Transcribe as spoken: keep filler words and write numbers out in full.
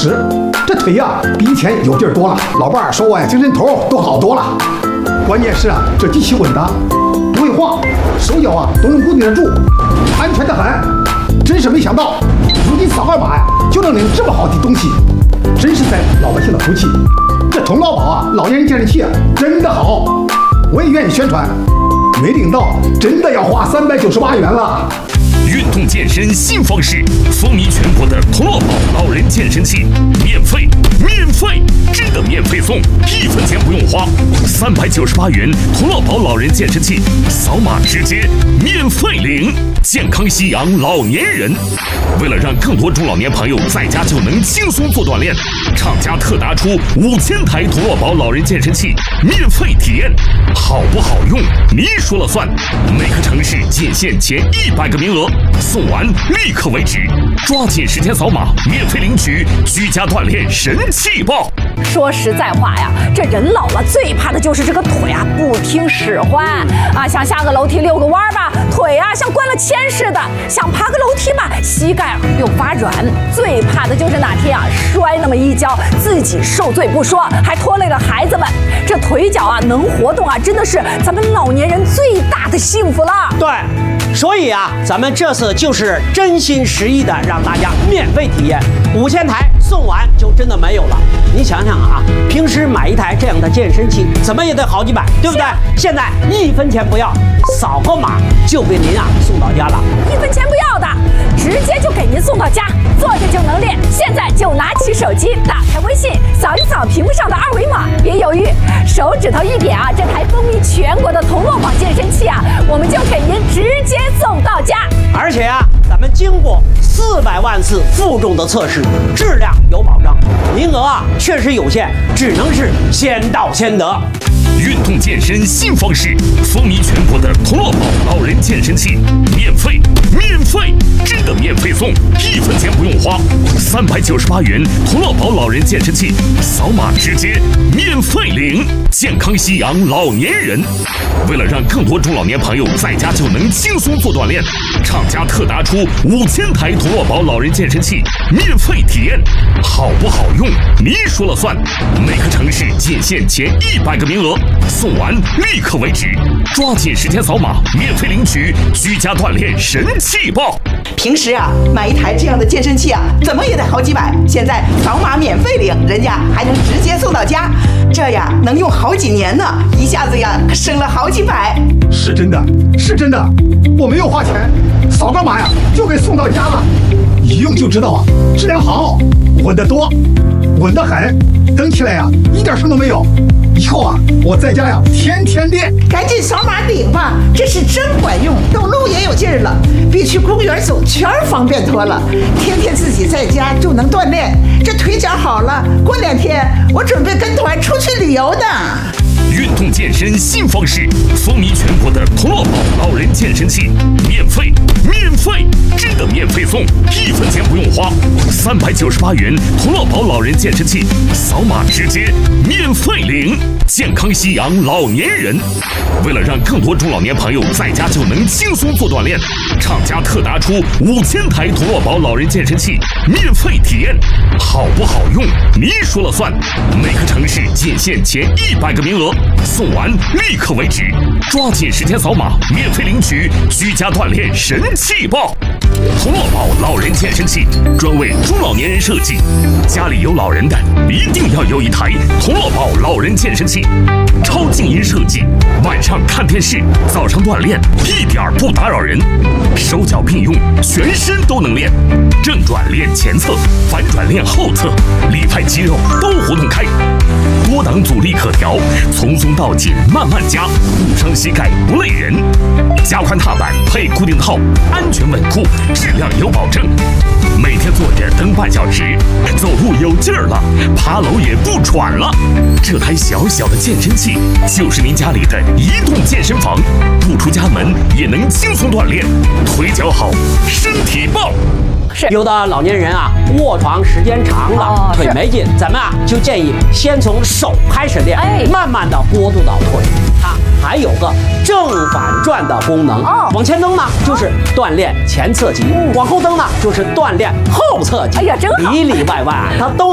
实，这腿呀、啊、比以前有劲儿多了。老伴儿说我呀精神头都好多了。关键是啊，这机器稳当，不会晃，手脚啊都能固定得住，安全得很。真是没想到，如今扫个码呀就能领这么好的东西，真是在老百姓的福气。这童老宝啊，老年人健身器啊，真的好，我也愿意宣传。没领到，真的要花三百九十八元了。 运动健身新方式，风靡全国的童乐宝老人健身器，免费，免费，真的免费送，一分钱不用花，三百九十八元童乐宝老人健身器，扫码直接免费领，健康夕阳老年人。为了让更多中老年朋友在家就能轻松做锻炼，厂家特拿出五千台童乐宝老人健身器免费体验，好不好用你说了算。每个城市仅限前一百个名额，送完立刻为止，抓紧时间扫码免费领取居家锻炼神器包。 说实在话呀，这人老了最怕的就是这个腿啊不听使唤啊，想下个楼梯遛个弯吧，腿啊像灌了铅似的；想爬个楼梯吧，膝盖又发软。最怕的就是哪天啊摔那么一跤，自己受罪不说，还拖累了孩子们。这腿脚啊能活动啊，真的是咱们老年人最大的幸福了。 对。所以啊，咱们这次就是真心实意的让大家免费体验，五千台送完就真的没有了。你想想啊，平时买一台这样的健身器，怎么也得好几百，对不对？现在一分钱不要，扫个码就给您啊送到家了。 一分钱不要的，直接就给您送到家，坐着就能练。现在就拿起手机，打开微信，扫一扫屏幕上的二维码，别犹豫，手指头一点啊，这台风靡全国的童乐宝健身器啊，我们就给您直接送到家。 而且啊，咱们经过四百万次负重的测试，质量有保障，名额啊确实有限，只能是先到先得。 运动健身新方式，风靡全国的童乐宝老人健身器，免费，免费，真的免费送，一分钱不用花，三百九十八元童乐宝老人健身器，扫码直接免费领，健康夕阳老年人。为了让更多中老年朋友在家就能轻松做锻炼，厂家特拿出五千台童乐宝老人健身器免费体验，好不好用你说了算。每个城市仅限前一百个名额，送完立刻为止，抓紧时间扫码免费领取居家锻炼神器包。 平时啊买一台这样的健身器啊怎么也得好几百，现在扫码免费领，人家还能直接送到家，这呀能用好几年呢，一下子呀省了好几百。 是真的，是真的，我没有花钱，扫个码呀就给送到家了，一用就知道啊，质量好，稳得多，稳得很，蹬起来呀一点声都没有。以后啊，我在家呀天天练。 赶紧扫码领吧，这是真管用，走路也有劲儿了，比去公园走圈方便多了。天天自己在家就能锻炼，这腿脚好了，过两天我准备跟团出去旅游呢。 运动健身新方式，风靡全国的童乐宝老人健身器，免费，免费，真的免费送，一分钱不用花，三百九十八元童乐宝老人健身器，扫码直接免费领，健康夕阳老年人。为了让更多中老年朋友在家就能轻松做锻炼，厂家特拿出五千台童乐宝老人健身器免费体验，好不好用你说了算。每个城市仅限前一百个名额，送完立刻为止，抓紧时间扫码免费领取居家锻炼神器包。童乐宝老人健身器专为中老年人设计，家里有老人的一定要有一台童乐宝老人健身器，超静音设计，晚上看电视，早上锻炼一点不打扰人，手脚并用，全身都能练，正转练前侧，反转练后侧，里派肌肉都活动开，多档阻力可调，从松到紧慢慢加，不伤膝盖不累人，加宽踏板配固定套，安全稳固，质量有保证。每天坐着蹬半小时，走路有劲儿了，爬楼也不喘了。这台小小的健身器就是您家里的移动健身房，不出家门也能轻松锻炼，腿脚好，身体棒。 是有的老年人啊，卧床时间长了，哦、腿没劲，咱们啊就建议先从手开始练，哎、慢慢的过渡到腿。它还有个正反转的功能，哦、往前蹬呢就是锻炼前侧肌，嗯、往后蹬呢就是锻炼后侧肌，哎呀，真好，里里外外它都。